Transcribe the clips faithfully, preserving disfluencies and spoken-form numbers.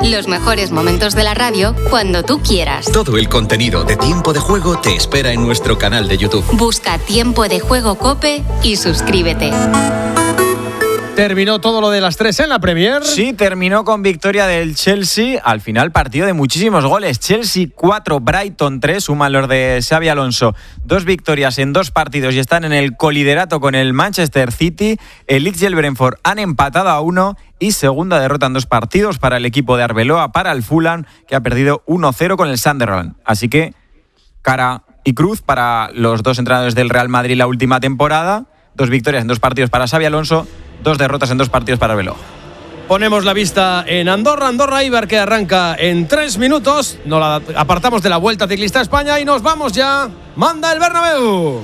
Los mejores momentos de la radio cuando tú quieras. Todo el contenido de Tiempo de Juego te espera en nuestro canal de YouTube. Busca Tiempo de Juego COPE y suscríbete. ¿Terminó todo lo de las tres en la Premier? Sí, terminó con victoria del Chelsea. Al final, partido de muchísimos goles. Chelsea cuatro, Brighton tres, suman los de Xabi Alonso. Dos victorias en dos partidos y están en el coliderato con el Manchester City. El Leeds y el Brentford han empatado a uno y segunda derrota en dos partidos para el equipo de Arbeloa, para el Fulham, que ha perdido uno cero con el Sunderland. Así que, cara y cruz para los dos entrenadores del Real Madrid la última temporada. Dos victorias en dos partidos para Xabi Alonso. Dos derrotas en dos partidos para Arbeloa. Ponemos la vista en Andorra, Andorra Eibar, que arranca en tres minutos. Nos la apartamos de la Vuelta Ciclista a España y nos vamos ya. Manda el Bernabéu.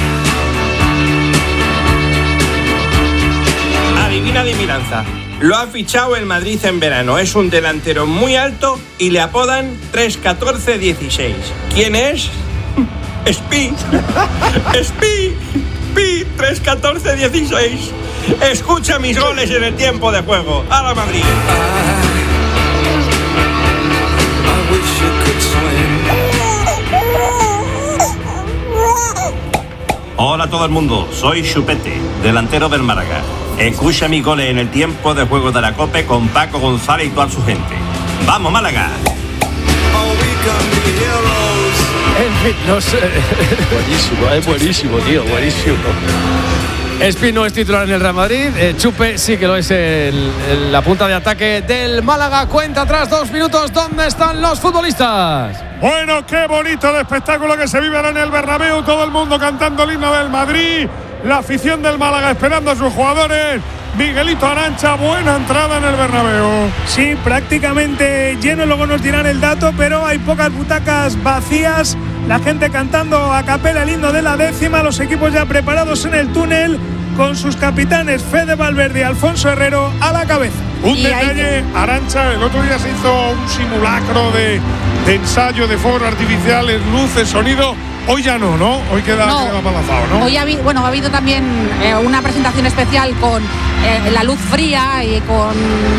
Adivina adivinanza. Lo ha fichado el Madrid en verano. Es un delantero muy alto y le apodan tres catorce dieciséis. ¿Quién es? Spi. Spi. Spi. tres catorce dieciséis. Escucha mis goles en el tiempo de juego. ¡A la Madrid! Hola a todo el mundo, soy Chupete, delantero del Málaga. Escucha mis goles en el tiempo de juego de la COPE con Paco González y toda su gente. ¡Vamos, Málaga! En fin, no sé. Buenísimo, es buenísimo, tío, buenísimo. Espi no es titular en el Real Madrid, eh, Chupe sí que lo es el, el, la punta de ataque del Málaga. Cuenta atrás, dos minutos, ¿dónde están los futbolistas? Bueno, qué bonito el espectáculo que se vive ahora en el Bernabéu, todo el mundo cantando el himno del Madrid, la afición del Málaga esperando a sus jugadores. Miguelito Arancha, buena entrada en el Bernabéu. Sí, prácticamente lleno, luego nos dirán el dato, pero hay pocas butacas vacías. La gente cantando a capela el himno de la décima, los equipos ya preparados en el túnel, con sus capitanes Fede Valverde y Alfonso Herrero a la cabeza. Un y detalle, que... Arancha, el otro día se hizo un simulacro de, de ensayo de fuegos artificiales, luces, sonido. Hoy ya no, ¿no? Hoy queda, no. queda palazado, ¿no? Hoy ha habido, bueno, ha habido también eh, una presentación especial con eh, la luz fría y con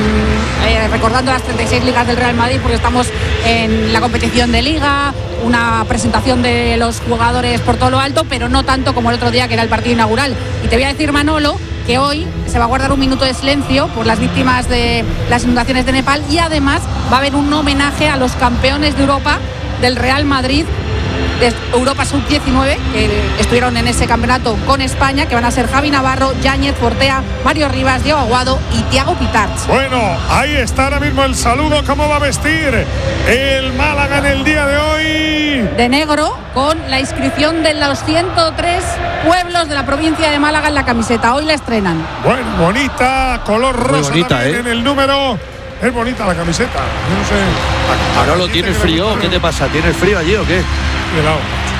eh, recordando las treinta y seis ligas del Real Madrid, porque estamos en la competición de Liga, una presentación de los jugadores por todo lo alto, pero no tanto como el otro día, que era el partido inaugural. Y te voy a decir, Manolo, que hoy se va a guardar un minuto de silencio por las víctimas de las inundaciones de Nepal y además va a haber un homenaje a los campeones de Europa del Real Madrid de Europa sub diecinueve, que estuvieron en ese campeonato con España, que van a ser Javi Navarro, Yáñez, Fortea, Mario Rivas, Diego Aguado y Thiago Pitarch. Bueno, ahí está ahora mismo el saludo. ¿Cómo va a vestir el Málaga en el día de hoy? De negro, con la inscripción de los ciento tres pueblos de la provincia de Málaga en la camiseta. Hoy la estrenan. Bueno, bonita, color rosa bonita, también, ¿eh? En el número. Es bonita la camiseta. Yo no sé. Ahora lo tienes frío. ¿Qué te pasa? ¿Tienes frío allí o qué? Helado.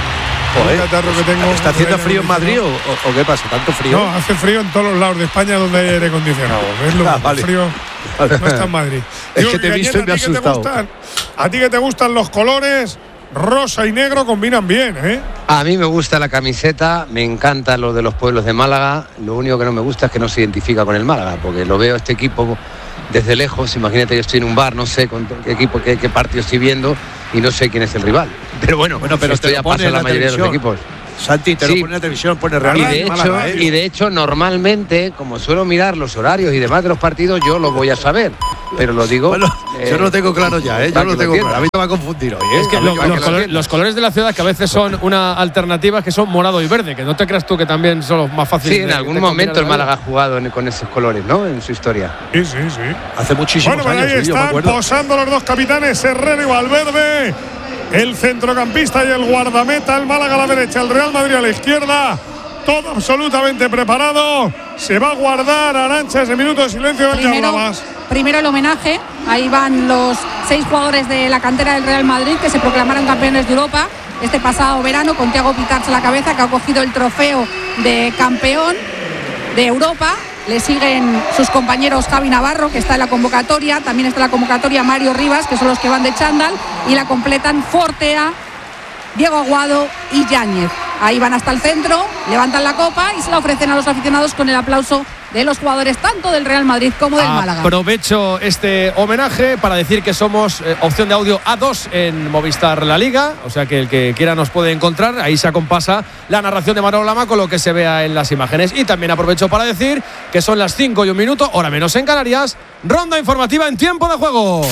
Joder, que tengo, ¿está haciendo frío en Madrid o, o qué pasa? ¿Tanto frío? No, hace frío en todos los lados de España donde hay aire acondicionado. Es lo ah, más vale. frío. Vale. No está en Madrid. Es Digo, que te he visto y me he asustado. Gustan, a ti que te gustan los colores, rosa y negro combinan bien, ¿eh? A mí me gusta la camiseta, me encanta lo de los pueblos de Málaga. Lo único que no me gusta es que no se identifica con el Málaga, porque lo veo este equipo desde lejos. Imagínate que estoy en un bar, no sé con qué equipo, qué, qué partido estoy viendo y no sé quién es el rival. Pero bueno, bueno pero esto te ya pone pasa en la, la mayoría de los equipos. Santi, te sí. lo pone en la televisión, pone Real y de hecho Málaga, ¿eh? y de hecho normalmente, como suelo mirar los horarios y demás de los partidos, yo lo voy a saber, pero lo digo. Bueno, eh, yo lo tengo claro ya, ¿eh? Yo lo tengo claro. A mí te va a confundir hoy, ¿eh? Es que lo, los, colores, los colores de la ciudad, que a veces son una alternativa, que son morado y verde, que no te creas tú que también son los más fáciles. Sí, en de, algún de momento el Málaga ha jugado en, con esos colores, ¿no? En su historia. Sí, sí, sí. Hace muchísimos bueno, años. Ahí sí, están posando los dos capitanes, Herrero y Valverde. El centrocampista y el guardameta, el Málaga a la derecha, el Real Madrid a la izquierda. Todo absolutamente preparado. Se va a guardar, Arancha, ese minuto de silencio. Primero, primero el homenaje. Ahí van los seis jugadores de la cantera del Real Madrid que se proclamaron campeones de Europa este pasado verano, con Thiago Pitarch a la cabeza, que ha cogido el trofeo de campeón de Europa. Le siguen sus compañeros Javi Navarro, que está en la convocatoria. También está en la convocatoria Mario Rivas, que son los que van de chándal. Y la completan Fortea, Diego Aguado y Yáñez. Ahí van hasta el centro, levantan la copa y se la ofrecen a los aficionados con el aplauso de los jugadores tanto del Real Madrid como del Málaga. Aprovecho este homenaje para decir que somos eh, opción de audio A dos en Movistar La Liga, o sea que el que quiera nos puede encontrar. Ahí se acompasa la narración de Manolo Lama con lo que se vea en las imágenes. Y también aprovecho para decir que son las cinco y un minuto, hora menos en Canarias. Ronda informativa en tiempo de juego.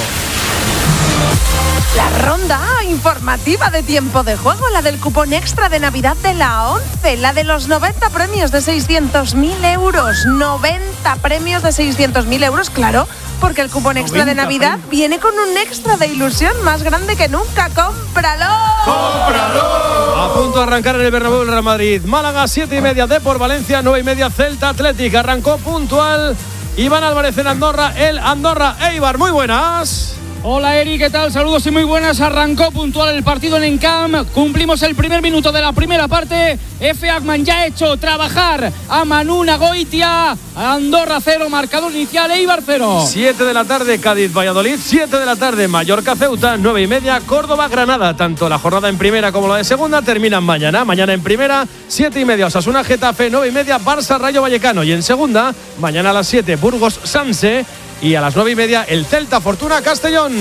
La ronda informativa de tiempo de juego, la del cupón extra de Navidad de la ONCE, la de los noventa premios de seiscientos mil euros. noventa premios de seiscientos mil euros, claro, porque el cupón extra de Navidad premios. Viene con un extra de ilusión más grande que nunca. ¡Cómpralo! ¡Cómpralo! A punto de arrancar en el Bernabéu el Real Madrid. Málaga, siete y media, Depor Valencia, nueve y media, Celta Athletic. Arrancó puntual Iván Álvarez en Andorra, el Andorra Eibar. Muy buenas. Hola Eri, ¿qué tal? Saludos y muy buenas. Arrancó puntual el partido en Encamp. Cumplimos el primer minuto de la primera parte. F. Agman ya ha hecho trabajar a Manu Nagoitia. Andorra cero, marcador inicial, Eibar cero. siete de la tarde, Cádiz Valladolid. siete de la tarde, Mallorca Ceuta. nueve y media, Córdoba Granada. Tanto la jornada en primera como la de segunda terminan mañana. Mañana en primera, siete y media, Osasuna Getafe. nueve y media, Barça Rayo Vallecano. Y en segunda, mañana a las siete, Burgos Sanse. Y a las nueve y media, el Celta Fortuna Castellón.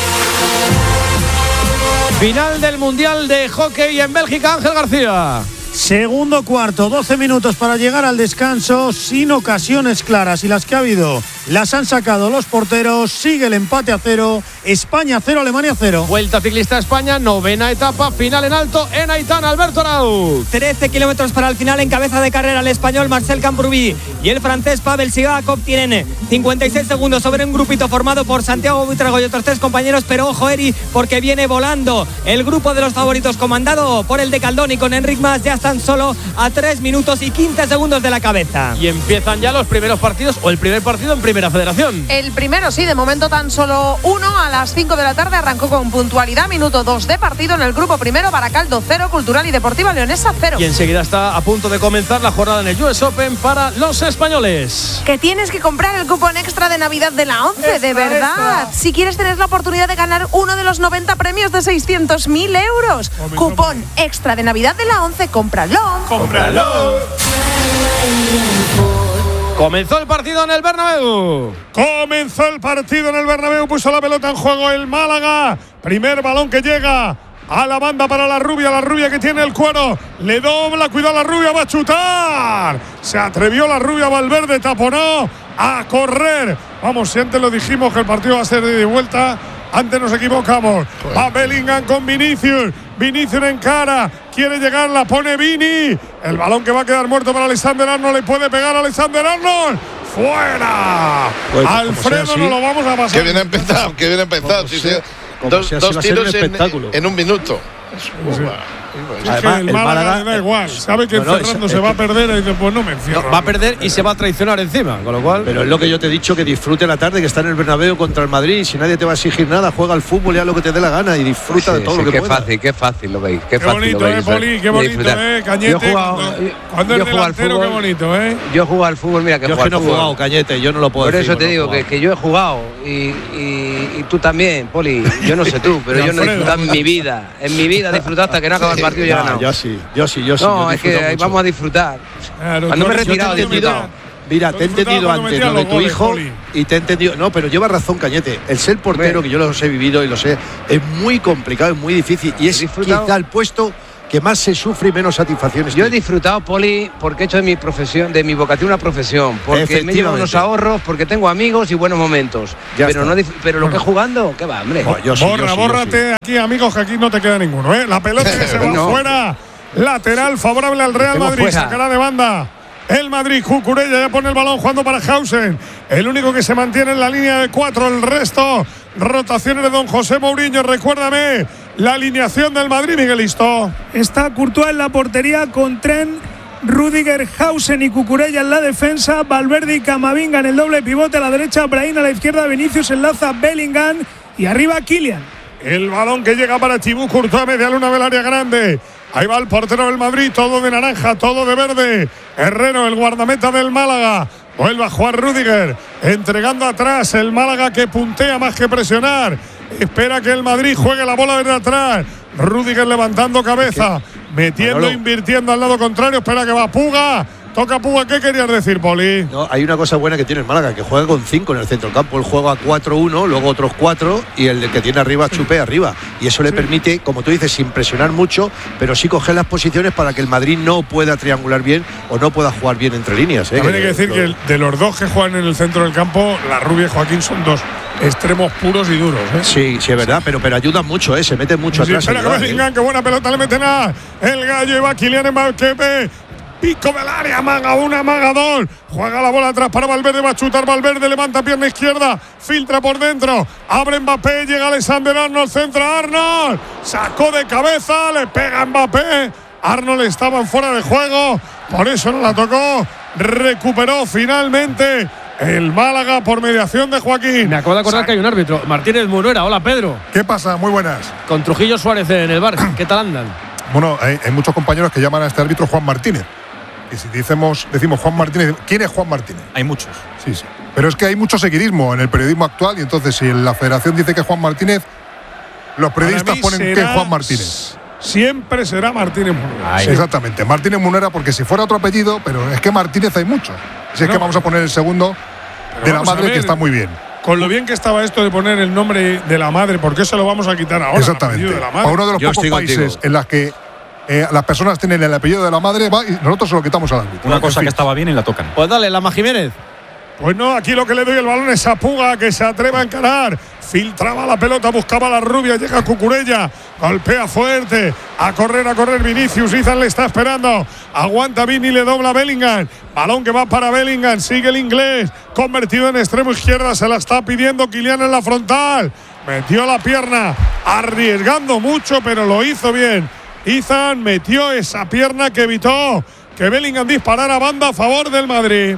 Final del Mundial de Hockey en Bélgica, Ángel García. Segundo cuarto, doce minutos para llegar al descanso, sin ocasiones claras, y las que ha habido las han sacado los porteros. Sigue el empate a cero, España cero, Alemania cero. Vuelta ciclista a España, novena etapa, final en alto en Aitana. Alberto Arau. trece kilómetros para el final, en cabeza de carrera el español Marcel Camprubí y el francés Pavel Sigakov. Tienen cincuenta y seis segundos sobre un grupito formado por Santiago Buitrago y otros tres compañeros, pero ojo Eri, porque viene volando el grupo de los favoritos comandado por el de Caldón y con Enric Mas. Ya están solo a tres minutos y quince segundos de la cabeza. Y empiezan ya los primeros partidos, o el primer partido en Primera Federación. El primero, sí, de momento tan solo uno. A las cinco de la tarde arrancó con puntualidad. Minuto dos de partido en el grupo primero. Baracaldo cero, Cultural y Deportiva Leonesa cero. Y enseguida está a punto de comenzar la jornada en el U S Open para los españoles. Que tienes que comprar el cupón extra de Navidad de la ONCE, extra, de verdad. Extra. Si quieres tener la oportunidad de ganar uno de los noventa premios de seiscientos mil euros. Oh, cupón extra de Navidad de la ONCE, cómpralo. ¡Cómpralo! Comenzó el partido en el Bernabéu. Comenzó el partido en el Bernabéu. Puso la pelota en juego el Málaga. Primer balón que llega a la banda para la rubia. La rubia que tiene el cuero. Le dobla. Cuidado, la rubia va a chutar. Se atrevió la rubia. Valverde taponó. A correr. Vamos, si antes lo dijimos que el partido va a ser de ida y vuelta. Antes nos equivocamos. Va Bellingham con Vinicius. Vinicius en cara. Quiere llegar, la pone Vini. El balón que va a quedar muerto para Alexander Arnold. Le puede pegar a Alexander Arnold. ¡Fuera! Pues, Alfredo, no lo vamos a pasar. Que bien ha empezado, que bien ha empezado. Sí, sí. Dos, dos tiros en, en un minuto. Sí. Es Además, que el, el Málaga, Málaga le da igual, sabe que no, no, Fernando es, se es va a perder y dice, pues no me encierro. No, va a perder y se va a traicionar encima, con lo cual… Pero es lo que yo te he dicho, que disfrute la tarde, que está en el Bernabéu contra el Madrid. Si nadie te va a exigir nada, juega al fútbol y haz lo que te dé la gana y disfruta sí, de todo sí, lo que qué pueda. Qué fácil, qué fácil lo veis, qué, qué fácil bonito, lo veis. eh, Poli, qué bonito, eh, Cañete. Yo he jugado, cuando, cuando yo el delantero, fútbol, qué bonito, eh. Yo he jugado al fútbol, mira que yo juego es que no he jugado, Cañete, yo no lo puedo Por decir. Por eso te no digo que, que yo he jugado y, y, y tú también, Poli. Yo no sé tú, pero yo no he disfrutado en mi vida. En mi vida he disfrutado hasta que no acaba el partido y ya ganado. Yo sí, yo sí, yo sí. No, es que vamos a disfrutar. Claro, cuando me he retirado, he disfrutado. Mira, te he entendido antes lo de tu goles, hijo Poli. Y te he entendido… No, pero lleva razón, Cañete. El ser portero, que yo los he vivido y lo sé, es muy complicado, es muy difícil. Y es quizá el puesto que más se sufre y menos satisfacciones. Yo he disfrutado, Poli, porque he hecho de mi profesión, de mi vocación una profesión. Porque me llevo unos ahorros, porque tengo amigos y buenos momentos. Ya pero no, pero lo que jugando, ¿qué va, hombre? Oh, yo sí, Borra, yo sí, bórrate yo sí. Aquí, amigos, que aquí no te queda ninguno, ¿eh? La pelota que se va no. fuera. Lateral favorable al Real Madrid. Fuera. Sacará de banda el Madrid. Cucurella ya pone el balón jugando para Hausen. El único que se mantiene en la línea de cuatro. El resto, rotaciones de don José Mourinho. Recuérdame la alineación del Madrid, Miguelisto. Está Courtois en la portería con Trent, Rüdiger, Hausen y Cucurella en la defensa. Valverde y Camavinga en el doble pivote. A la derecha, Brahim, a la izquierda, Vinicius enlaza Bellingham. Y arriba, Kylian. El balón que llega para Chibú Courtois, media luna del área grande. Ahí va el portero del Madrid, todo de naranja, todo de verde. Herrero, el guardameta del Málaga. Vuelve a jugar Rüdiger, entregando atrás el Málaga que puntea más que presionar. Espera que el Madrid juegue la bola desde atrás. Rüdiger levantando cabeza, metiendo, Manolo. Invirtiendo al lado contrario. Espera que va Puga. Toca Puga, ¿qué querías decir, Poli? No, hay una cosa buena que tiene el Málaga, que juega con cinco en el centro del campo. Él juega a cuatro uno, luego otros cuatro y el que tiene arriba Chupé arriba. Y eso le sí. permite, como tú dices, sin presionar mucho, pero sí coger las posiciones para que el Madrid no pueda triangular bien o no pueda jugar bien entre líneas. ¿eh? También hay que decir que de los dos que juegan en el centro del campo, la Rubia y Joaquín son dos extremos puros y duros. ¿eh? Sí, sí, es verdad, pero, pero ayudan mucho, ¿eh? Se meten mucho sí, atrás. Espera que Bellingham, ¿eh? Qué buena pelota le meten a el gallo y va Kylian Mbappé. Pico del área, maga una, maga dos. Juega la bola atrás para Valverde, va a chutar Valverde, levanta pierna izquierda, filtra por dentro, abre Mbappé, llega Alexander Arnold, centra Arnold, sacó de cabeza, le pega Mbappé. Arnold estaba en fuera de juego, por eso no la tocó. Recuperó finalmente el Málaga por mediación de Joaquín. Me acabo de acordar Sa que hay un árbitro, Martínez Munuera. Hola, Pedro. ¿Qué pasa? Muy buenas. Con Trujillo Suárez en el bar. ¿Qué tal andan? Bueno, hay, hay muchos compañeros que llaman a este árbitro Juan Martínez. Y si decimos, decimos Juan Martínez, ¿quién es Juan Martínez? Hay muchos. Sí, sí. Pero es que hay mucho seguidismo en el periodismo actual y entonces si la federación dice que es Juan Martínez, los periodistas ponen que es Juan Martínez. Siempre será Martínez Munera. Sí. Exactamente, Martínez Munera, porque si fuera otro apellido, pero es que Martínez hay muchos. Si no, es que vamos a poner el segundo de la madre, que está muy bien. Con lo bien que estaba esto de poner el nombre de la madre, ¿por qué se lo vamos a quitar ahora? Exactamente. De la madre? A uno de los Yo pocos países contigo. en las que Eh, las personas tienen el apellido de la madre, va, y nosotros se lo quitamos al árbitro. Una cosa que estaba bien y la tocan. Pues dale, Lama Jiménez. Pues no, aquí lo que le doy el balón es a Puga, que se atreve a encarar. Filtraba la pelota, buscaba a la Rubia, llega Cucurella, golpea fuerte. A correr, a correr Vinicius, Izan le está esperando. Aguanta Vini, le dobla Bellingham. Balón que va para Bellingham, sigue el inglés. Convertido en extremo izquierda, se la está pidiendo Kylian en la frontal. Metió la pierna, arriesgando mucho, pero lo hizo bien. Izan metió esa pierna que evitó que Bellingham disparara banda a favor del Madrid.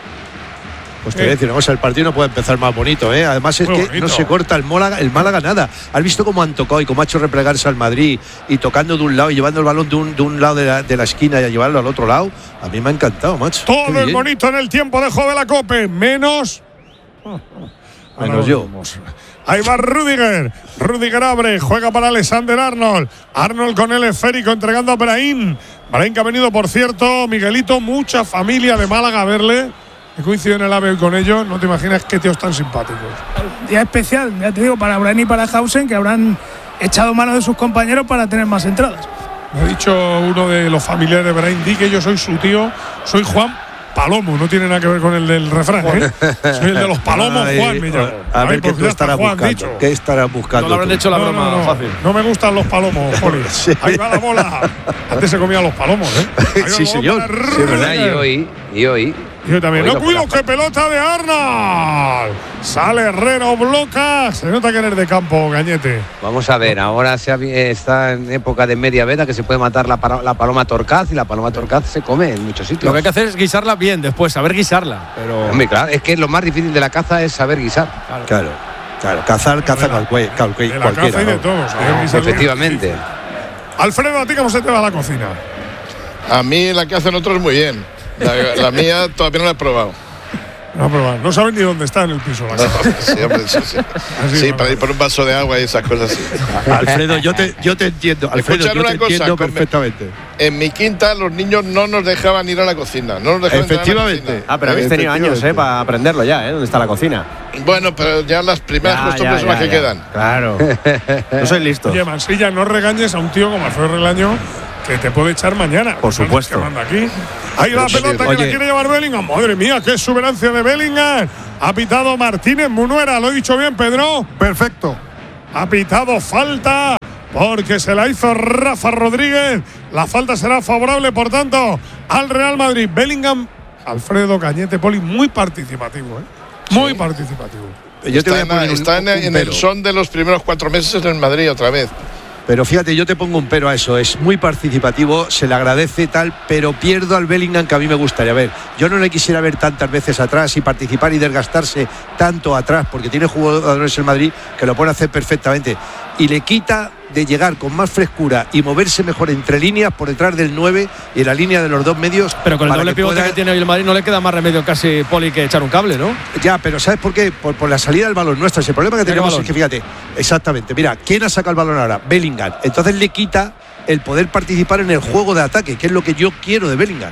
Pues te voy a decir una cosa, el partido no puede empezar más bonito, ¿eh? Además es Muy que bonito. no se corta el Málaga, el Málaga nada. ¿Has visto cómo han tocado y cómo ha hecho replegarse al Madrid y tocando de un lado y llevando el balón de un, de un lado de la, de la esquina y a llevarlo al otro lado? A mí me ha encantado, macho. Todo es bonito en el tiempo de juego de la Cope, menos… Menos yo. Ahí va Rüdiger. Rüdiger abre, juega para Alexander Arnold. Arnold con el esférico entregando a Brahim. Brahim que ha venido, por cierto, Miguelito, mucha familia de Málaga a verle. He coincidido en el AVE con ellos. No te imaginas qué tíos tan simpáticos. Día especial, ya te digo, para Brahim y para Hausen, que habrán echado mano de sus compañeros para tener más entradas. Me ha dicho uno de los familiares de Brahim, di que yo soy su tío, soy Juan Palomo, no tiene nada que ver con el del refrán, ¿eh? Soy el de los palomos, Ay, Juan, me llamo. A ver, ¿qué tú estarás buscando? Dicho. ¿Qué estarás buscando? No le habrán hecho la broma no, no, fácil. No me gustan los palomos, Poli. Sí. Ahí va la bola. Antes se comían los palomos, ¿eh? Sí, señor. Sí, verdad, y hoy, y hoy. Yo también. No cuido, que pelota de Arnold. Sale Herrero, bloca. Se nota que eres de campo, Gañete. Vamos a ver, ahora se ha, está en época de media veda que se puede matar la, la paloma torcaz y la paloma torcaz se come en muchos sitios. Lo que hay que hacer es guisarla bien después, saber guisarla. Pero… Hombre, claro, es que lo más difícil de la caza es saber guisar. Claro, claro. claro cazar, caza cualquiera. De la caza y de todo. No, efectivamente. Alfredo, ¿a ti cómo se te va la cocina? A mí la que hacen otros muy bien. La, la mía todavía no la he probado. No, pero no saben ni dónde está en el piso. La no, sí, hombre, sí, sí. Así, sí, para ir por un vaso de agua y esas cosas así. Alfredo, yo te, yo te entiendo. Alfredo, Escuchar yo una te cosa, entiendo perfectamente. En mi quinta los niños no nos dejaban ir a la cocina. No nos dejaban Efectivamente. Ir a la cocina. Ah, pero habéis tenido años, ¿eh? Para aprenderlo ya, ¿eh? ¿Dónde está la cocina? Bueno, pero ya las primeras ya, costumbres son las que ya. quedan. Claro. No soy listo. Oye, Mansilla, no regañes a un tío como Alfredo Relaño, que te puede echar mañana. Por supuesto. Que manda aquí. Ahí la pelota que la quiere llevar Bellingham. Madre mía, qué exuberancia de Bellingham. Ha pitado Martínez Munuera. ¿Lo he dicho bien, Pedro? Perfecto. Ha pitado falta porque se la hizo Rafa Rodríguez. La falta será favorable, por tanto, al Real Madrid. Bellingham, Alfredo Cañete, Poli, muy participativo, ¿eh? Muy sí. participativo. Yo te está voy a poner en, un, está en, en el son de los primeros cuatro meses en el Madrid otra vez. Pero fíjate, yo te pongo un pero a eso. Es muy participativo, se le agradece tal, pero pierdo al Bellingham que a mí me gustaría ver. Yo no le quisiera ver tantas veces atrás y participar y desgastarse tanto atrás, porque tiene jugadores en Madrid que lo pueden hacer perfectamente. Y le quita de llegar con más frescura y moverse mejor entre líneas por detrás del nueve y en la línea de los dos medios. Pero con el doble pivote pueda... que tiene hoy el Madrid no le queda más remedio casi, Poli, que echar un cable, ¿no? Ya, pero ¿sabes por qué? Por, por la salida del balón nuestra. El problema que tenemos es que, fíjate, exactamente, mira, ¿quién ha sacado el balón ahora? Bellingham. Entonces le quita el poder participar en el juego de ataque, que es lo que yo quiero de Bellingham.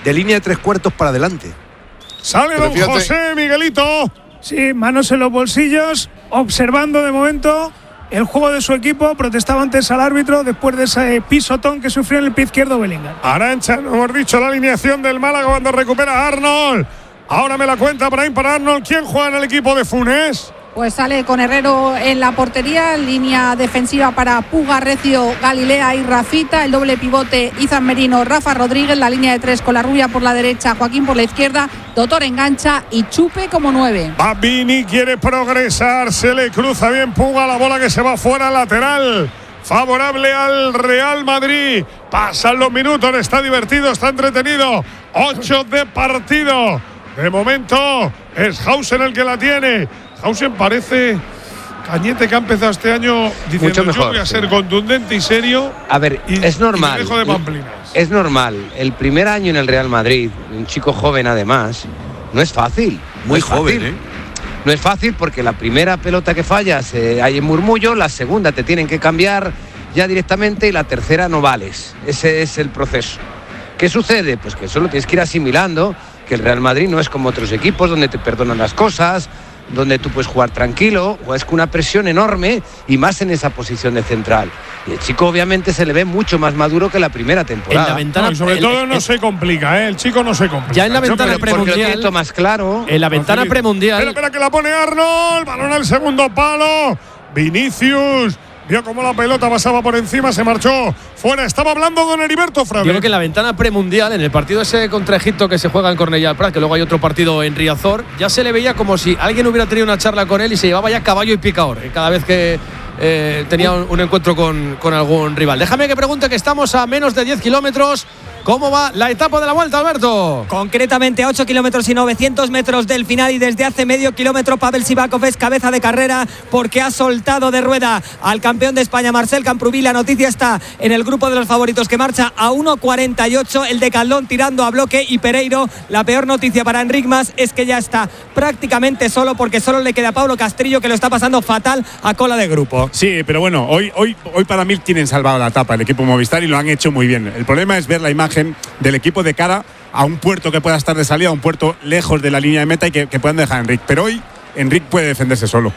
de línea de tres cuartos para adelante. Sale don José Miguelito. Sí, manos en los bolsillos, observando de momento el juego de su equipo. Protestaba antes al árbitro después de ese pisotón que sufrió en el pie izquierdo Bellingham. Arantxa, hemos dicho la alineación del Málaga cuando recupera a Arnold. Ahora me la cuenta Brahim para Arnold. ¿Quién juega en el equipo de Funes? Pues sale con Herrero en la portería, línea defensiva para Puga, Recio, Galilea y Rafita, el doble pivote Izan Merino, Rafa Rodríguez, la línea de tres con la Rubia por la derecha, Joaquín por la izquierda, Doctor engancha y Chupe como nueve. Babini quiere progresar, se le cruza bien Puga, la bola que se va fuera lateral. Favorable al Real Madrid. Pasan los minutos, está divertido, está entretenido. Ocho de partido. De momento es Hausen el que la tiene. Hausen parece, Cañete, que ha empezado este año diciendo mucho mejor, yo voy a ser sí. contundente y serio. A ver, y, es normal. Y dejo de pamplinas. Es normal. El primer año en el Real Madrid, un chico joven además, no es fácil. Muy no joven, fácil. ¿eh? No es fácil porque la primera pelota que fallas eh, hay en murmullo, la segunda te tienen que cambiar ya directamente y la tercera no vales. Ese es el proceso. ¿Qué sucede? Pues que solo tienes que ir asimilando que el Real Madrid no es como otros equipos donde te perdonan las cosas, donde tú puedes jugar tranquilo, juegas con una presión enorme y más en esa posición de central. Y el chico obviamente se le ve mucho más maduro que la primera temporada. En la ventana, no, y sobre el, todo el, no el, se complica, ¿eh? El chico no se complica. Ya en la ventana premundial, más claro. En la ventana premundial. Espera, espera que la pone Arnold, balón al segundo palo. Vinicius vio cómo la pelota pasaba por encima, se marchó fuera. Estaba hablando don Heriberto Fraga. Yo creo que en la ventana premundial, en el partido ese contra Egipto que se juega en Cornellà del Prat, que luego hay otro partido en Riazor, ya se le veía como si alguien hubiera tenido una charla con él y se llevaba ya caballo y picador cada vez que eh, tenía un, un encuentro con, con algún rival. Déjame que pregunte, que estamos a menos de diez kilómetros. ¿Cómo va la etapa de la Vuelta, Alberto? Concretamente a ocho kilómetros y novecientos metros del final, y desde hace medio kilómetro Pavel Sivakov es cabeza de carrera porque ha soltado de rueda al campeón de España, Marcel Camprubí. La noticia está en el grupo de los favoritos, que marcha a uno cuarenta y ocho, el de Caldón tirando a bloque, y Pereiro. La peor noticia para Enric Mas es que ya está prácticamente solo, porque solo le queda a Pablo Castrillo, que lo está pasando fatal a cola de grupo. Sí, pero bueno, hoy, hoy, hoy para mí tienen salvado la etapa el equipo Movistar y lo han hecho muy bien. El problema es ver la imagen del equipo de cara a un puerto que pueda estar de salida, a un puerto lejos de la línea de meta y que, que puedan dejar a Enric. Pero hoy Enric puede defenderse solo.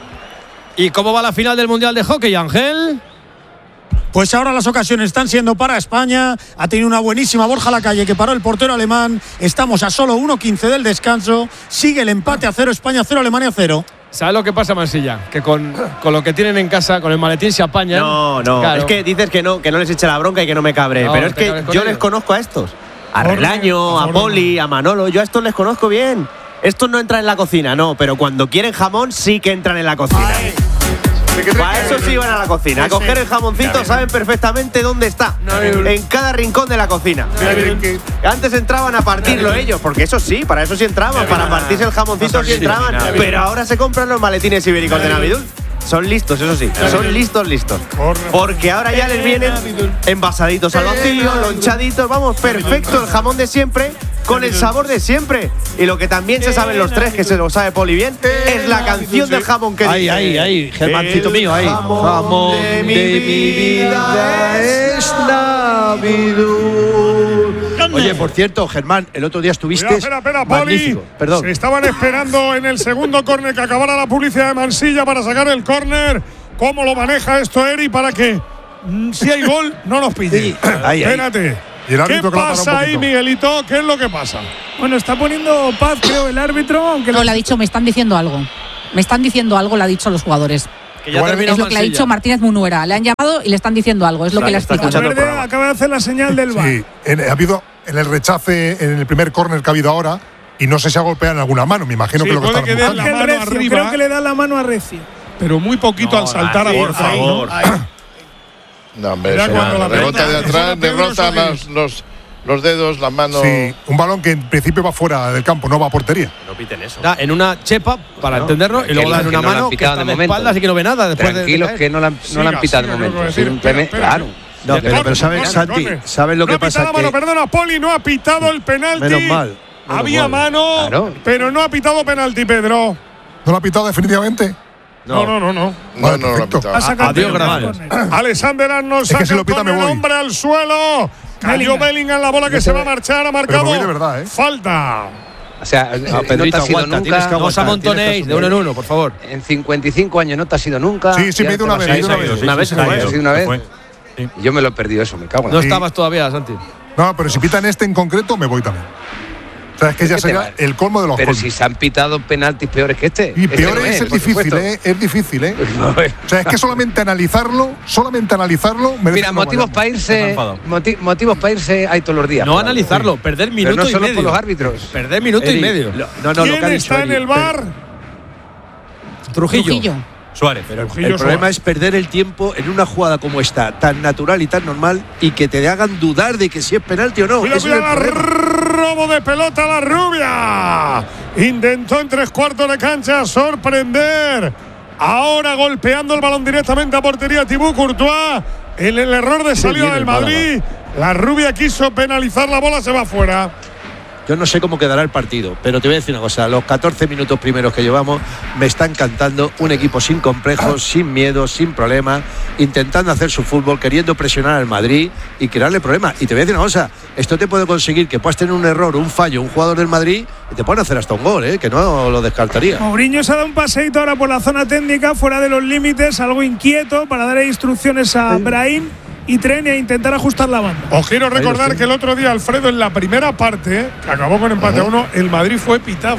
¿Y cómo va la final del Mundial de Hockey, Ángel? Pues ahora las ocasiones están siendo para España. Ha tenido una buenísima Borja Lacalle, que paró el portero alemán. Estamos a solo uno quince del descanso. Sigue el empate a cero, España cero, Alemania cero. ¿Sabes lo que pasa, Mansilla? Que con, con lo que tienen en casa, con el maletín se apañan. No, no, claro. Es que dices que no, que no les eche la bronca y que no me cabre. No, pero es que yo ellos. les conozco a estos. A Relaño, a Poli, a Manolo. Yo a estos les conozco bien. Estos no entran en la cocina, no, pero cuando quieren jamón sí que entran en la cocina. Ay. Para eso sí van a la cocina. A coger el jamoncito, saben perfectamente dónde está. En cada rincón de la cocina. Antes entraban a partirlo ellos, porque eso sí, para eso sí entraban. Para partirse el jamoncito sí entraban. Pero ahora se compran los maletines ibéricos de Navidul. Son listos, eso sí. Son listos, listos. Porque ahora ya les vienen envasaditos al vacío, lonchaditos. Vamos, perfecto, el jamón de siempre, con el sabor de siempre. Y lo que también se saben los tres, que se lo sabe Poli bien, es la canción del jamón que Ahí, ahí, ahí, Germancito mío, ahí. Jamón de mi vida es Navidul. Oye, por cierto, Germán, el otro día estuviste. Espera, espera, Poli. Magnífico. Perdón. Se estaban esperando en el segundo córner que acabara la publicidad de Mansilla para sacar el córner. ¿Cómo lo maneja esto Eri para que, mm, si hay gol, no nos pille? Sí. Ahí, ahí. Espérate. ¿Qué pasa ahí, Miguelito? ¿Qué es lo que pasa? Bueno, está poniendo paz, creo, el árbitro. Aunque no, lo... le ha dicho, me están diciendo algo. Me están diciendo algo, le ha dicho a los jugadores. Que ya es lo que le ha dicho Martínez Munuera. Le han llamado y le están diciendo algo. Es lo o sea, que le ha explicado. Verde acaba de hacer la señal del V A R. Sí, en, ha habido en el rechace, en el primer córner que ha habido ahora, y no sé si ha golpeado en alguna mano. Me imagino sí, que lo que está que la mano Recio, arriba, creo que le da la mano a Recio. Pero muy poquito no, al saltar ahí, a por favor. No, hombre, Mira eso, cuando la rebota de pelota- atrás, Pedro derrota Solís. los, los, los dedos, las manos. Sí, un balón que en principio va fuera del campo, no va a portería. No piten eso. Da en una chepa, para No, entenderlo, y luego que da en no una la han mano que pitado está de de momento. espaldas y que no ve nada. Después Tranquilos, de, de que no la, han- no Siga, la han pitado de siga, momento. creo que decir, Simplemente, espera, espera. claro. No, pero, pero ¿sabes, Corner, Santi? corner. ¿Sabes lo no que ha pitado pasa? la mano, Que perdona, Poli, no ha pitado el penalti. Menos mal. menos Había mal. mano, Claro. pero no ha pitado penalti, Pedro. ¿No lo ha pitado definitivamente? No, no, no, no. No, Vale, no, no lo ha perfecto. pitado. Ha sacado Adiós, el gracias. córner. Alexander Arnold Es que saca si lo el pita me córner, voy. hombre al suelo. Cayó Bellingham, la bola que se va a marchar, ha marcado de verdad, ¿eh? falta. O sea, no, no te ha sido nunca. No os amontonéis de uno en uno, por favor. En cincuenta y cinco años no te ha sido nunca. Sí, sí, me he ido una vez. Una vez, una vez. Una vez. Yo me lo he perdido eso, me cago en No la. estabas todavía, Santi. No, pero si pitan este en concreto, me voy también. O sea, es que ya sería el colmo de los Pero colmos. si se han pitado penaltis peores que este. Y este peor no es, es, es por difícil, supuesto. ¿eh? Es difícil, ¿eh? O sea, es que solamente analizarlo, solamente analizarlo. Mira, motivos para irse, moti- motivos para irse hay todos los días. No analizarlo, perder Pero minuto no y solo medio. por los árbitros. Perder minuto Eri, y medio. lo- no, no, lo ¿Quién que ha dicho está en Eri, el bar? Trujillo. Trujillo. Suárez. Pero Trujillo el problema Suárez. es perder el tiempo en una jugada como esta, tan natural y tan normal, y que te hagan dudar de que si es penalti o no. Cuidado, Ese es el cuidado, problema. robo de pelota a la rubia. Intentó en tres cuartos de cancha sorprender. Ahora golpeando el balón directamente a portería Thibaut Courtois. En el error de salida bien del el Madrid. La rubia quiso penalizar la bola, se va fuera. Yo no sé cómo quedará el partido, pero te voy a decir una cosa, los catorce minutos primeros que llevamos me está encantando, un equipo sin complejos, sin miedo, sin problemas, intentando hacer su fútbol, queriendo presionar al Madrid y crearle problemas. Y te voy a decir una cosa, esto te puede conseguir que puedas tener un error, un fallo, un jugador del Madrid y te pueden hacer hasta un gol, ¿eh? Que no lo descartaría. Mourinho se ha dado un paseíto ahora por la zona técnica, fuera de los límites, algo inquieto, para dar instrucciones a Brahim y Tren e intentar ajustar la banda. Os quiero recordar que el otro día, Alfredo, en la primera parte, que acabó con empate a uno, el Madrid fue pitado.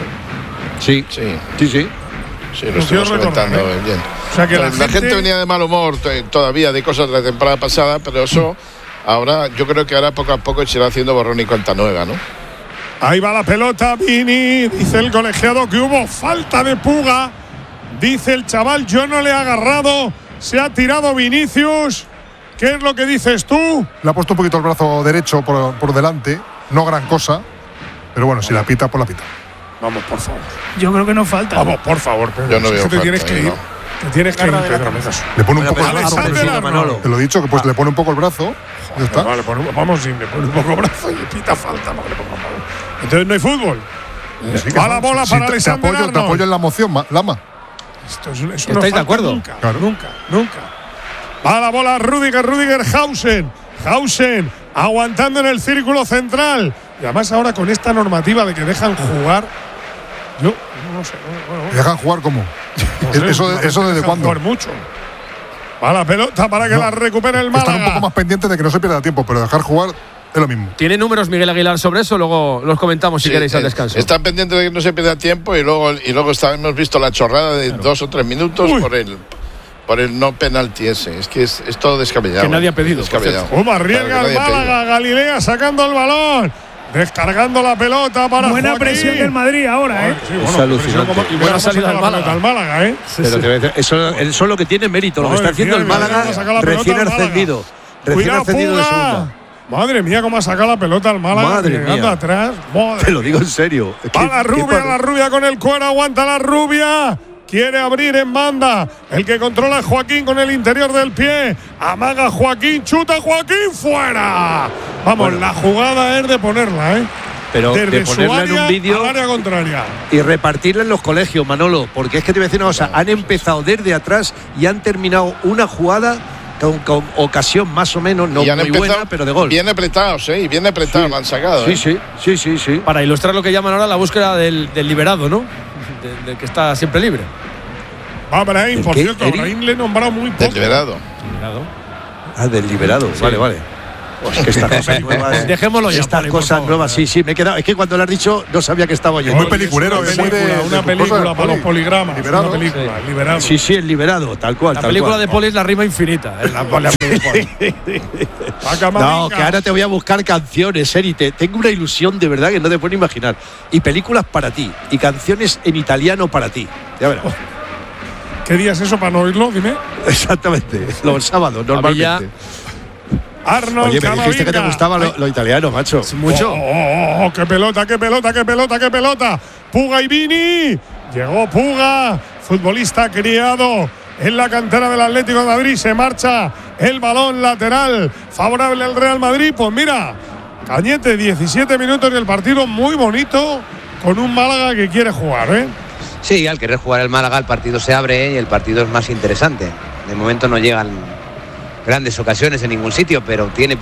Sí, Sí, sí, sí. sí, Lo lo estamos quiero recordar, comentando ¿eh? bien. O sea que la la, gente, gente- venía de mal humor t- todavía de cosas de la temporada pasada, pero eso ahora, yo creo que ahora poco a poco se irá haciendo borrón y cuenta nueva, ¿no? Ahí va la pelota, Vini. Dice el colegiado que hubo falta de Puga. Dice el chaval, yo no le he agarrado. Se ha tirado Vinicius. ¿Qué es lo que dices tú? Le ha puesto un poquito el brazo derecho por, por delante, no gran cosa, pero bueno, si la pita, pues la pita. Vamos, por favor. Yo creo que no falta. Vamos, por favor, Pedro. Yo no Es veo que te falta tienes que ahí, ir. no. Te tienes que ir, Pedro. Metas. Le pone un poco el Pero brazo. Alexander encima, Arnold. Manolo. Te lo he dicho, que pues le pone un poco el brazo. Ya está. Vale, pone- vamos, sí, le pone un poco brazo y pita falta. Vale, por favor. Entonces no hay fútbol. Sí que Va no. la bola Sí, para te- te Alexander apoyo, te Arnold. apoyo en la moción, Ma- Lama. Esto es, eso no ¿Estáis de falta acuerdo? Nunca, Claro. nunca, nunca. Va la bola Rudiger, Rudiger, Hausen. Hausen aguantando en el círculo central. Y además ahora con esta normativa de que dejan jugar, yo no sé. Bueno, bueno, ¿Dejan jugar cómo? no sé, ¿Eso, no eso desde dejan cuándo? jugar mucho. Va la pelota para que No. la recupere el Están un Málaga. poco más pendientes de que no se pierda tiempo, pero dejar jugar es lo mismo. Tiene números Miguel Aguilar sobre eso, luego los comentamos si Sí, queréis al eh, descanso. Están pendientes de que no se pierda tiempo y luego, y luego está, hemos visto la chorrada de dos o tres minutos Uy. por el por el no penalti ese. Es que es, es todo descabellado. Que nadie ha pedido, Descabellado. ¿Cómo arriesga Claro, que el nadie ha pedido. Málaga? Galilea sacando el balón. Descargando la pelota para Buena Joaquín. presión del Madrid ahora, ¿eh? Sí, Es bueno, alucinante. presión como- y Buena buena salida salida al al Málaga. Málaga. Al Málaga, ¿eh? Pero te voy a decir, eso, eso es lo que tiene mérito, lo No, que está decía, haciendo el mira, Málaga cómo saca la pelota recién al Málaga. ascendido. Recién Cuidado, ascendido de Puga. segunda. Madre mía, cómo ha sacado la pelota al Málaga. Madre llegando mía. atrás. Madre Te lo digo en serio. Es que- Va la qué rubia, par- la rubia con el cuero, aguanta la rubia. Quiere abrir en banda. El que controla es Joaquín con el interior del pie. Amaga Joaquín, chuta Joaquín, fuera. Vamos, Bueno. la jugada es de ponerla, ¿eh? Pero Desde de su ponerla en área un vídeo al área contraria. y repartirla en los colegios, Manolo, porque es que te voy a decir una cosa, han empezado desde atrás y han terminado una jugada con, con ocasión más o menos, no Y han muy empezado buena, pero de gol. Bien apretados, ¿eh? Y bien apretados, lo han sacado. Sí, ¿eh? sí, sí, sí, sí. Para ilustrar lo que llaman ahora la búsqueda del, del liberado, ¿no? De- del que está siempre libre. Va Brahim, ¿El por qué, cierto, Eri? Brahim le he nombrado muy poco. Del liberado. Ah, del liberado, vale, vale. Pues que estas cosas nuevas. Dejémoslo ya, Estas Poli, por cosas favor. nuevas, sí, sí, me he quedado. Es que cuando lo has dicho, no sabía que estaba yo. Es muy peliculero, Una es muy de- película, de una tus película cosas, para los Poli. poligramas. Liberado. Una película, liberado. Sí, sí, el liberado, tal cual. La tal película cual. de Poli es la rima infinita. Es la, la- Va Camavinga. No, que ahora te voy a buscar canciones, Eri. Te- Tengo una ilusión de verdad que no te puedes imaginar. Y películas para ti. Y canciones en italiano para ti. Ya verás. ¿Qué día es eso para no oírlo? Dime. Exactamente. Los sábados, normalmente. Arnold Oye, me dijiste que te Camavinga. gustaba lo, lo italiano, macho. mucho. Oh, oh, oh, qué pelota, qué pelota, qué pelota, qué pelota. Puga y Vini. Llegó Puga, futbolista criado en la cantera del Atlético de Madrid. Se marcha el balón lateral favorable al Real Madrid. Pues mira, Cañete, diecisiete minutos y el partido muy bonito con un Málaga que quiere jugar, ¿eh? Sí, al querer jugar el Málaga el partido se abre y el partido es más interesante. De momento no llegan grandes ocasiones en ningún sitio, pero tiene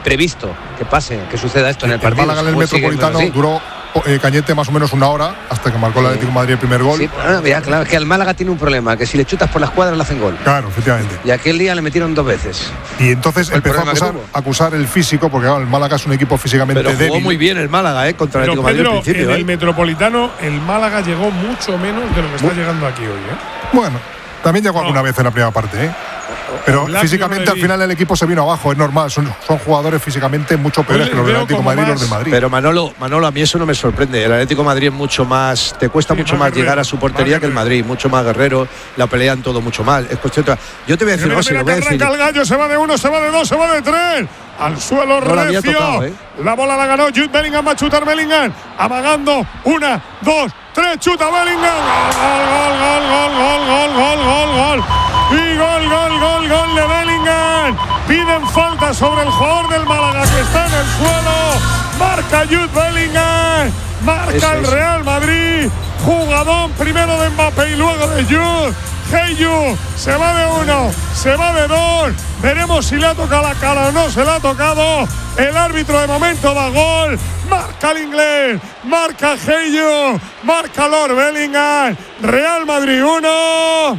previsto que pase, que suceda esto en el El partido. Málaga en el Pues sigue, Metropolitano sí. duró eh, Cañete más o menos una hora hasta que marcó el Atlético de Madrid el primer gol. Sí, pero, mira, claro, es que el Málaga tiene un problema, que si le chutas por la escuadra le hacen gol. Claro, efectivamente. Y aquel día le metieron dos veces. Y entonces El empezó a problema que acusar, tuvo. a acusar el físico, porque claro, el Málaga es un equipo físicamente Pero jugó débil. muy bien el Málaga, ¿eh? Contra el Pero Atlético de Madrid Pedro, al principio. en ¿eh? el Metropolitano, el Málaga llegó mucho menos de lo que está llegando aquí hoy, ¿eh? Bueno, también llegó alguna vez en la primera parte, ¿eh? Pero Blanco, físicamente yo no al le final el equipo se vino abajo, es normal, son, son jugadores físicamente mucho peores les que los del veo Atlético de como Madrid y los más- del Madrid. Pero Manolo, Manolo, a mí eso no me sorprende. El Atlético de Madrid es mucho más, te cuesta Sí, mucho más más guerrero, llegar a su portería más que el guerrero. Madrid, mucho más guerrero, la pelean todo mucho más. Es cuestión de- Yo te voy a decir, Mira, no, si mira lo voy a que decir. arranca el gallo, se va de uno, se va de dos, se va de tres. Al suelo No la había recio. tocado, ¿eh? La bola la ganó Jude Bellingham, va a chutar Bellingham. Amagando. Una, dos, tres, chuta Bellingham. Gol, gol, gol, gol, gol, gol, gol, gol. Y gol, gol, gol, gol de Bellingham. Piden falta sobre el jugador del Málaga que está en el suelo. Marca Jude Bellingham. Marca Eso el es. Real Madrid. Jugadón primero de Mbappé y luego de Jude. Heyu se va de uno, se va de dos. Veremos si le ha tocado la cara o no se le ha tocado. El árbitro de momento da gol. Marca el inglés, marca Heyu, marca Lord Bellingham. Real Madrid uno,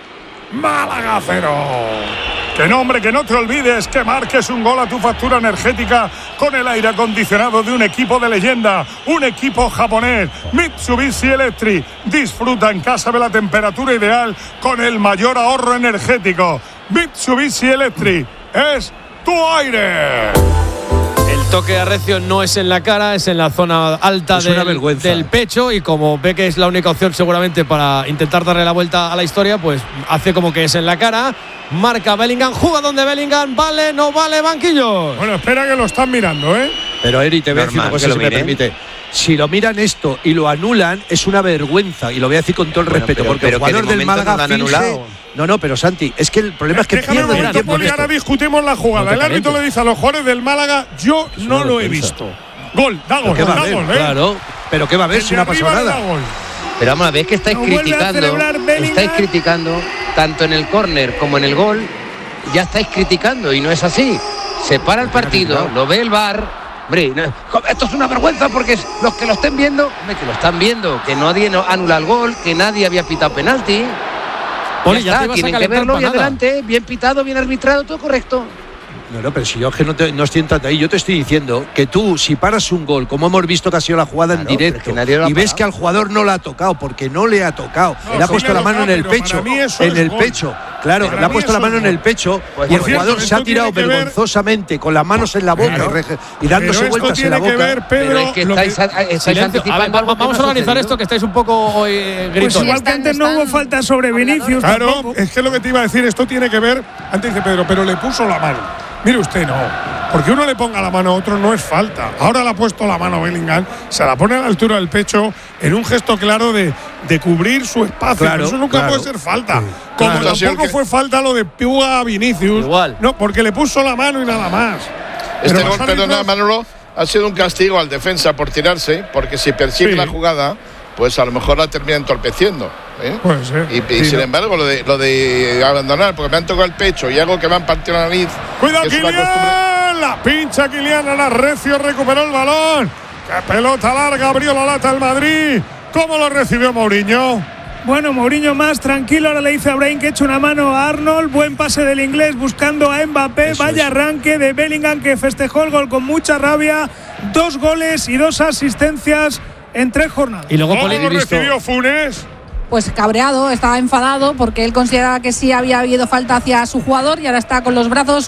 Málaga cero. Que no, hombre, que no te olvides que marques un gol a tu factura energética con el aire acondicionado de un equipo de leyenda, un equipo japonés, Mitsubishi Electric. Disfruta en casa de la temperatura ideal con el mayor ahorro energético. Mitsubishi Electric es tu aire. El toque arrecio no es en la cara, es en la zona alta Es una del, vergüenza. del pecho, y como ve que es la única opción seguramente para intentar darle la vuelta a la historia, pues hace como que es en la cara. Marca Bellingham, jugadón de Bellingham, vale, no vale, banquillo. Bueno, espera que lo están mirando, ¿eh? Pero Eri, te voy a decir una Normal cosa, que lo si me miren. permite. Si lo miran esto y lo anulan, es una vergüenza. Y lo voy a decir con todo el Bueno, respeto, pero- porque pero el que de jugador del momento Málaga no lo han finge. anulado. No, no, pero Santi, es que el problema es que Déjame un pierden el momento, tiempo en Poli, esto. ahora discutimos la jugada. No te El árbitro calientes. le dice a los jugadores del Málaga, yo no una lo he vergüenza. visto. Gol, da ¿Pero gol, qué va a da haber? gol, ¿eh? Claro, pero ¿qué va a haber El si de no ha pasado arriba le nada? da gol. Pero vamos a ver, es que estáis No vuelve a criticando, celebrar Bellingham. estáis criticando tanto en el córner como en el gol, ya estáis criticando y no es así. Se para el partido, lo ve el V A R. Hombre, no, esto es una vergüenza porque es- los que lo estén viendo, hombre, que lo están viendo, que nadie no anula el gol, que nadie había pitado penalti. Poli, ya ya te está, ibas a tienen que calentar verlo pa' y nada. adelante, bien pitado, bien arbitrado, todo correcto. No, no, pero si yo es que no, te, no estoy entrando ahí, yo te estoy diciendo que tú, si paras un gol, como hemos visto que ha sido la jugada Claro, en pero es directo, que nadie lo ha y ves parado. que al jugador no le ha tocado, porque no le ha tocado, No, le ha sí puesto le ha la mano tocado, en el pero para pecho, mí eso en es el gol. pecho, claro, Para le ha mí puesto eso la mano es en el gol. pecho Pues y el por jugador cierto, se ha esto tirado tiene que ver- vergonzosamente con las manos en la boca Claro. y, reje- y Pero dándose esto vueltas en tiene la que boca. ver, Pedro, Pero es que lo estáis, que- estáis Silencio. A ver, anticipando va- algo que vamos no a ha organizar sucedido. esto, que estáis un poco hoy eh, Pues gritones. igual que antes no hubo falta sobre Vinicius. Claro, tampoco. es que lo que te iba a decir, esto tiene que ver, antes dice Pedro, pero le puso la mano. Mire usted, no. Porque uno le ponga la mano a otro no es falta. Ahora le ha puesto la mano a Bellingham, se la pone a la altura del pecho en un gesto claro de, de cubrir su espacio. Claro, Pero eso nunca claro. puede ser falta. Sí. Como Claro, sí, tampoco el que- fue falta lo de Púa a Vinicius. Igual. No, porque le puso la mano y nada más. Este Pero gol, los perdona, árbitros- Manolo, ha sido un castigo al defensa por tirarse, porque si persigue Sí. la jugada, pues a lo mejor la termina entorpeciendo. ¿eh? Puede ser. Y, y Sí, sin no. embargo, lo de, lo de abandonar, porque me han tocado el pecho y algo que me han partido la nariz. Cuidado, que es una costumbre. Kylian. La pincha Kylian, Ana Recio recuperó el balón. Qué pelota larga, abrió la lata el Madrid. ¿Cómo lo recibió Mourinho? Bueno, Mourinho más tranquilo, ahora le dice a Brahim que eche una mano a Arnold, buen pase del inglés buscando a Mbappé, Eso vaya es. arranque de Bellingham que festejó el gol con mucha rabia, dos goles y dos asistencias en tres jornadas. Y luego ¿Cómo Poli, lo he visto- recibió Funes? Pues cabreado, estaba enfadado porque él consideraba que sí había habido falta hacia su jugador y ahora está con los brazos